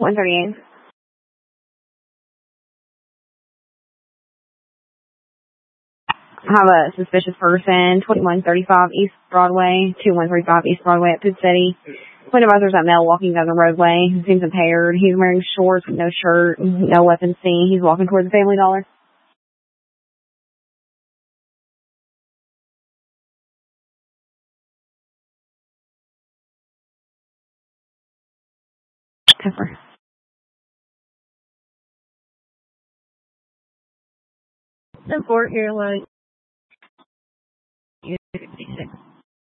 138. I have a suspicious person, 2135 East Broadway, 2135 East Broadway at Food City. Point of officers that male walking down the roadway. He seems impaired. He's wearing shorts with no shirt, no weapons seen. He's walking towards the Family Dollar. Pepper. The Fort Carolina